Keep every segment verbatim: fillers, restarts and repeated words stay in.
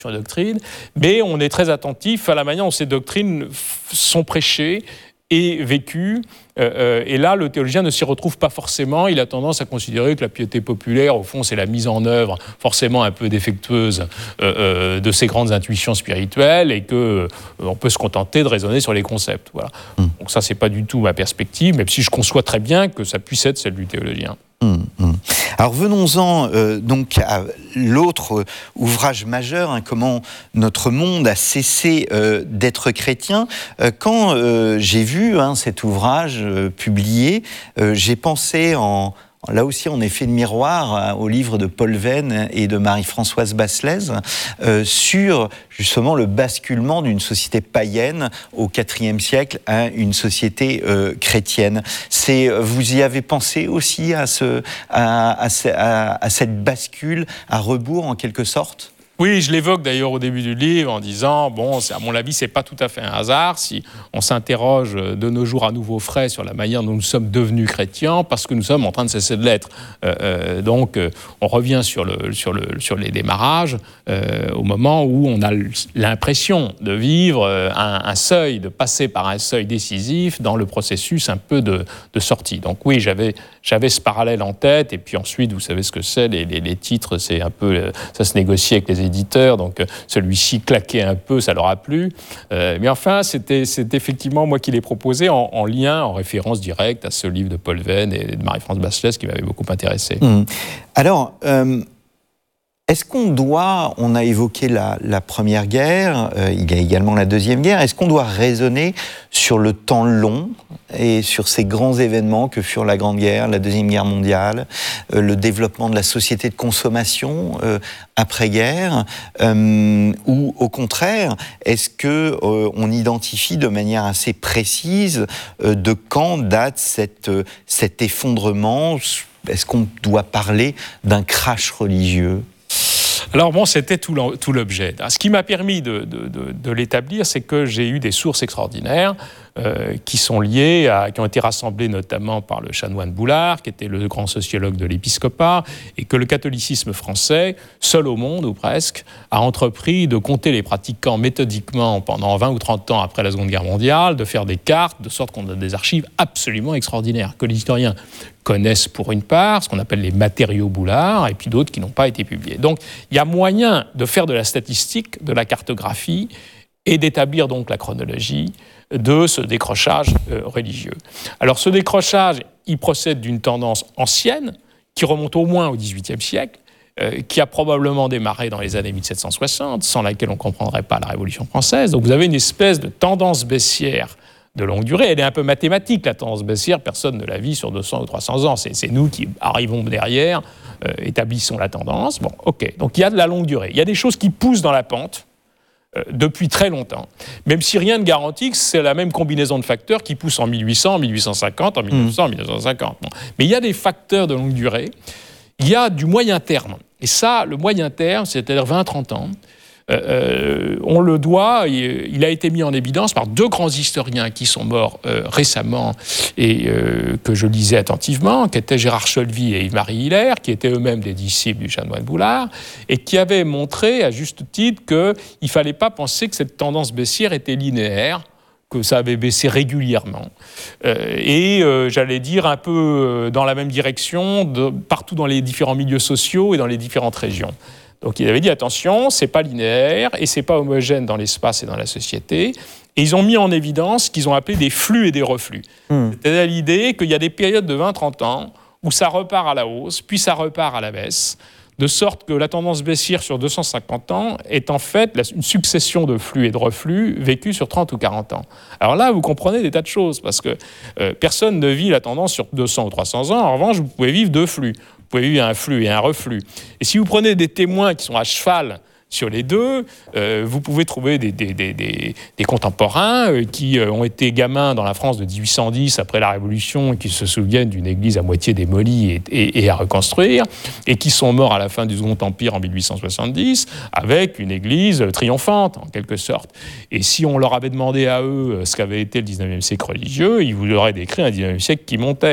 doctrine, mais on est très attentif à la manière dont ces doctrines sont prêchées et vécues. Euh, et là, le théologien ne s'y retrouve pas forcément. Il a tendance à considérer que la piété populaire, au fond, c'est la mise en œuvre forcément un peu défectueuse euh, euh, de ces grandes intuitions spirituelles et qu'on euh, peut se contenter de raisonner sur les concepts. Voilà. Mmh. Donc ça, c'est pas du tout ma perspective, même si je conçois très bien que ça puisse être celle du théologien. Mmh, mmh. Alors venons-en euh, donc à l'autre ouvrage majeur, hein, comment notre monde a cessé euh, d'être chrétien. Euh, quand euh, j'ai vu hein, cet ouvrage euh, publié, euh, j'ai pensé en là aussi en effet de miroir hein, au livre de Paul Venn et de Marie-Françoise Basselès euh, sur justement le basculement d'une société païenne au quatrième siècle à une société euh, chrétienne. C'est, vous y avez pensé aussi à, ce, à, à, à, à cette bascule à rebours en quelque sorte ? Oui, je l'évoque d'ailleurs au début du livre en disant, bon, à mon avis, c'est pas tout à fait un hasard si on s'interroge de nos jours à nouveau frais sur la manière dont nous sommes devenus chrétiens, parce que nous sommes en train de cesser de l'être. Euh, euh, donc, euh, on revient sur, le, sur, le, sur les démarrages euh, au moment où on a l'impression de vivre un, un seuil, de passer par un seuil décisif dans le processus un peu de, de sortie. Donc oui, j'avais, j'avais ce parallèle en tête, et puis ensuite, vous savez ce que c'est, les, les, les titres, c'est un peu, ça se négocie avec les éditeurs, donc celui-ci claquait un peu, ça leur a plu. Euh, mais enfin, c'était, c'est effectivement moi qui l'ai proposé en, en lien, en référence directe à ce livre de Paul Venn et de Marie-France Basselès qui m'avait beaucoup intéressé. Mmh. Alors, euh, est-ce qu'on doit, on a évoqué la, la Première Guerre, euh, il y a également la Deuxième Guerre, est-ce qu'on doit raisonner sur le temps long et sur ces grands événements que furent la Grande Guerre, la Deuxième Guerre mondiale, euh, le développement de la société de consommation euh, après-guerre, euh, ou au contraire, est-ce que euh, on identifie de manière assez précise euh, de quand date cette, euh, cet effondrement ? Est-ce qu'on doit parler d'un crash religieux ? Alors bon, c'était tout l'objet. Ce qui m'a permis de, de, de, de l'établir, c'est que j'ai eu des sources extraordinaires euh, qui sont liées, à, qui ont été rassemblées notamment par le chanoine Boulard, qui était le grand sociologue de l'épiscopat, et que le catholicisme français, seul au monde ou presque, a entrepris de compter les pratiquants méthodiquement pendant vingt ou trente ans après la Seconde Guerre mondiale, de faire des cartes, de sorte qu'on a des archives absolument extraordinaires, que les historiens connaissent pour une part, ce qu'on appelle les matériaux Boulard, et puis d'autres qui n'ont pas été publiés. Donc, il y a moyen de faire de la statistique, de la cartographie, et d'établir donc la chronologie de ce décrochage euh, religieux. Alors, ce décrochage, il procède d'une tendance ancienne, qui remonte au moins au dix-huitième siècle, euh, qui a probablement démarré dans les années mille sept cent soixante, sans laquelle on ne comprendrait pas la Révolution française. Donc, vous avez une espèce de tendance baissière de longue durée. Elle est un peu mathématique, la tendance baissière, personne ne la vit sur deux cents ou trois cents ans. C'est, c'est nous qui arrivons derrière, euh, établissons la tendance. Bon, ok. Donc il y a de la longue durée. Il y a des choses qui poussent dans la pente euh, depuis très longtemps, même si rien ne garantit que c'est la même combinaison de facteurs qui poussent en mille huit cents, en mille huit cent cinquante, en mille neuf cents, en mille neuf cent cinquante. Bon. Mais il y a des facteurs de longue durée. Il y a du moyen terme. Et ça, le moyen terme, c'est-à-dire vingt à trente ans, Euh, on le doit, il a été mis en évidence par deux grands historiens qui sont morts euh, récemment et euh, que je lisais attentivement, qui étaient Gérard Cholvy et Yves-Marie Hilaire, qui étaient eux-mêmes des disciples du chanoine Boulard, et qui avaient montré à juste titre qu'il ne fallait pas penser que cette tendance baissière était linéaire, que ça avait baissé régulièrement, euh, et euh, j'allais dire un peu dans la même direction, de, partout dans les différents milieux sociaux et dans les différentes régions. Donc il avait dit attention, c'est pas linéaire et c'est pas homogène dans l'espace et dans la société. Et ils ont mis en évidence ce qu'ils ont appelé des flux et des reflux. Mmh. C'est-à-dire l'idée qu'il y a des périodes de vingt à trente ans où ça repart à la hausse, puis ça repart à la baisse, de sorte que la tendance baissière sur deux cent cinquante ans est en fait une succession de flux et de reflux vécus sur trente ou quarante ans. Alors là, vous comprenez des tas de choses, parce que euh, personne ne vit la tendance sur deux cents ou trois cents ans. En revanche, vous pouvez vivre deux flux. Vous pouvez vivre un flux et un reflux. Et si vous prenez des témoins qui sont à cheval sur les deux, euh, vous pouvez trouver des, des, des, des, des contemporains euh, qui euh, ont été gamins dans la France de dix-huit cent dix après la Révolution et qui se souviennent d'une église à moitié démolie et, et, et à reconstruire, et qui sont morts à la fin du Second Empire en mille huit cent soixante-dix avec une église triomphante, en quelque sorte. Et si on leur avait demandé à eux ce qu'avait été le dix-neuvième siècle religieux, ils vous auraient décrit un dix-neuvième siècle qui montait.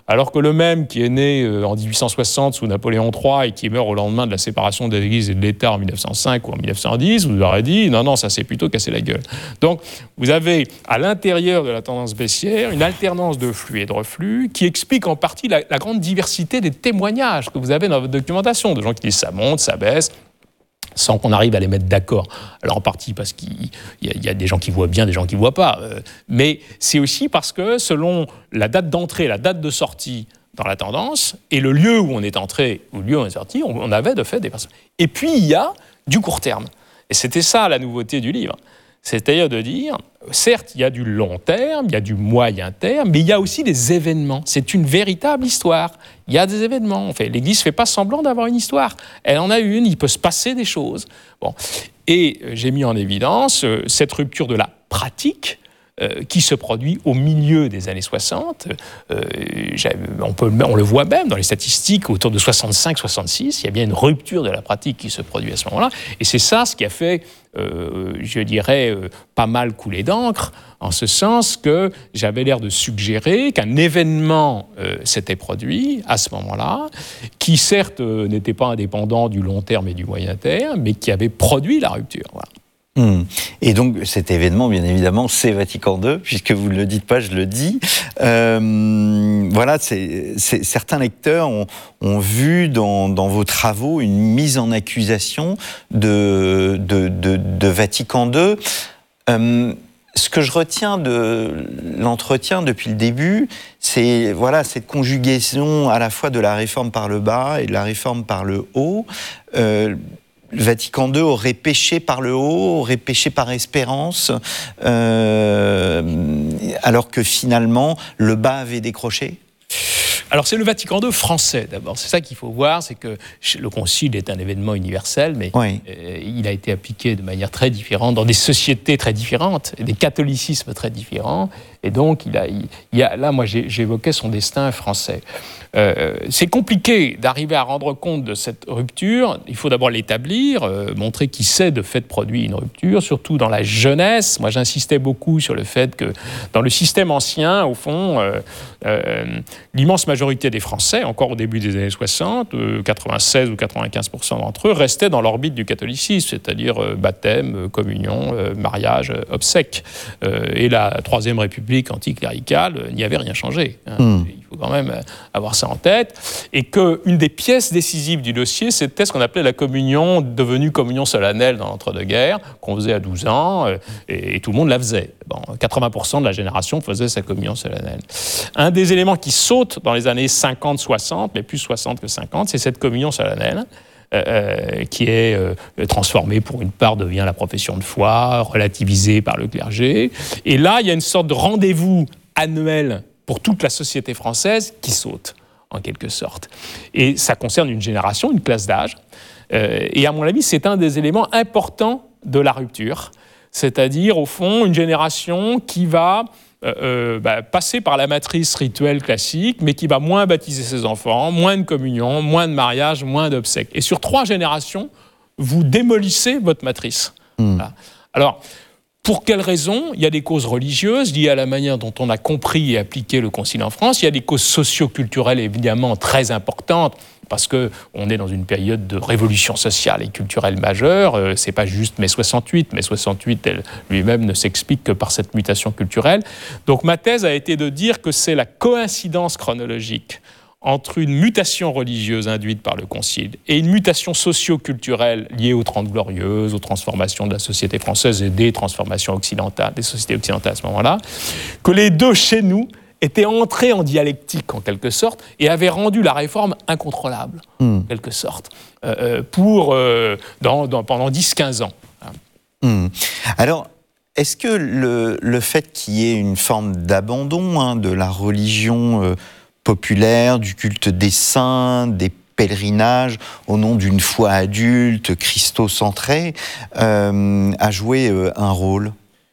alors que le même qui est né en dix-huit cent soixante sous Napoléon trois et qui meurt au lendemain de la séparation de l'Église et de l'État en mille neuf cent cinq ou en mille neuf cent dix, vous aurez dit non, non, ça s'est plutôt cassé la gueule. Donc, vous avez à l'intérieur de la tendance baissière une alternance de flux et de reflux qui explique en partie la, la grande diversité des témoignages que vous avez dans votre documentation, de gens qui disent ça monte, ça baisse, sans qu'on arrive à les mettre d'accord. Alors en partie parce qu'il y, y a des gens qui voient bien, des gens qui ne voient pas. Euh, mais c'est aussi parce que selon la date d'entrée, la date de sortie dans la tendance, et le lieu où on est entré, ou le lieu où on est sorti, on, on avait de fait des personnes. Et puis il y a du court terme. Et c'était ça la nouveauté du livre. C'est-à-dire de dire, certes, il y a du long terme, il y a du moyen terme, mais il y a aussi des événements. C'est une véritable histoire. Il y a des événements. En fait, l'Église ne fait pas semblant d'avoir une histoire. Elle en a une, il peut se passer des choses. Bon. Et euh, j'ai mis en évidence euh, cette rupture de la pratique euh, qui se produit au milieu des années soixante. Euh, on, peut, on le voit même dans les statistiques, autour de soixante-cinq soixante-six, il y a bien une rupture de la pratique qui se produit à ce moment-là. Et c'est ça ce qui a fait... Euh, je dirais, euh, pas mal coulé d'encre, en ce sens que j'avais l'air de suggérer qu'un événement euh, s'était produit à ce moment-là, qui certes euh, n'était pas indépendant du long terme et du moyen terme, mais qui avait produit la rupture. Voilà. Mmh. Et donc cet événement, bien évidemment, c'est Vatican deux, puisque vous ne le dites pas, je le dis. Euh, voilà, c'est, c'est, certains lecteurs ont, ont vu dans, dans vos travaux une mise en accusation de, de, de, de Vatican deux. Euh, ce que je retiens de l'entretien depuis le début, c'est voilà, cette conjugaison à la fois de la réforme par le bas et de la réforme par le haut. Euh, Le Vatican deux aurait péché par le haut, aurait péché par espérance, euh, alors que finalement, le bas avait décroché. Alors c'est le Vatican deux français d'abord, c'est ça qu'il faut voir, c'est que le Concile est un événement universel, mais oui. euh, il a été appliqué de manière très différente, dans des sociétés très différentes, des catholicismes très différents, et donc il a, il, il y a, là moi j'évoquais son destin français. Euh, c'est compliqué d'arriver à rendre compte de cette rupture. Il faut d'abord l'établir, euh, montrer qui s'est de fait produit une rupture, surtout dans la jeunesse. Moi, j'insistais beaucoup sur le fait que dans le système ancien, au fond, euh, euh, l'immense majorité des Français, encore au début des années soixante, euh, quatre-vingt-seize ou quatre-vingt-quinze pour cent d'entre eux, restaient dans l'orbite du catholicisme, c'est-à-dire euh, baptême, euh, communion, euh, mariage, euh, obsèques. Euh, et la Troisième République anticléricale euh, n'y avait rien changé. Hein. Mm. Il faut quand même avoir ça en tête, et qu'une des pièces décisives du dossier, c'était ce qu'on appelait la communion, devenue communion solennelle dans l'entre-deux-guerres, qu'on faisait à douze ans, et, et tout le monde la faisait. Bon, quatre-vingts pour cent de la génération faisait sa communion solennelle. Un des éléments qui saute dans les années cinquante soixante, mais plus soixante que cinquante, c'est cette communion solennelle, Euh, qui est euh, transformée pour une part, devient la profession de foi, relativisée par le clergé. Et là, il y a une sorte de rendez-vous annuel pour toute la société française qui saute, en quelque sorte. Et ça concerne une génération, une classe d'âge. Euh, et à mon avis, c'est un des éléments importants de la rupture. C'est-à-dire, au fond, une génération qui va euh, euh, bah, passer par la matrice rituelle classique, mais qui va moins baptiser ses enfants, moins de communion, moins de mariage, moins d'obsèques. Et sur trois générations, vous démolissez votre matrice. Mmh. Voilà. Alors, pour quelles raisons ? Il y a des causes religieuses liées à la manière dont on a compris et appliqué le Concile en France. Il y a des causes socio-culturelles évidemment très importantes, parce qu'on est dans une période de révolution sociale et culturelle majeure. Euh, c'est pas juste mai soixante-huit. mai soixante-huit elle, lui-même ne s'explique que par cette mutation culturelle. Donc ma thèse a été de dire que c'est la coïncidence chronologique entre une mutation religieuse induite par le Concile et une mutation socio-culturelle liée aux Trente Glorieuses, aux transformations de la société française et des transformations occidentales, des sociétés occidentales à ce moment-là, que les deux chez nous étaient entrés en dialectique en quelque sorte et avaient rendu la réforme incontrôlable, mmh. en quelque sorte, euh, pour, euh, dans, dans, pendant dix quinze ans. Mmh. Alors, est-ce que le, le fait qu'il y ait une forme d'abandon hein, de la religion euh, populaire, du culte des saints, des pèlerinages au nom d'une foi adulte, christocentrée, euh, a joué euh, un rôle ?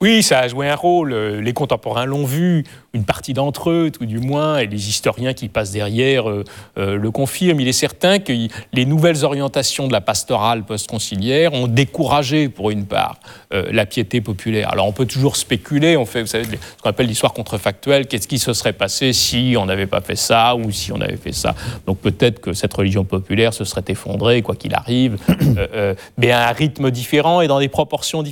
Oui, ça a joué un rôle. Les contemporains l'ont vu, une partie d'entre eux, tout du moins, et les historiens qui passent derrière euh, euh, le confirment. Il est certain que les nouvelles orientations de la pastorale post-conciliaire ont découragé, pour une part, euh, la piété populaire. Alors, on peut toujours spéculer, on fait, vous savez, ce qu'on appelle l'histoire contrefactuelle. Qu'est-ce qui se serait passé si on n'avait pas fait ça ou si on avait fait ça? Donc, peut-être que cette religion populaire se serait effondrée, quoi qu'il arrive, euh, euh, mais à un rythme différent et dans des proportions différentes.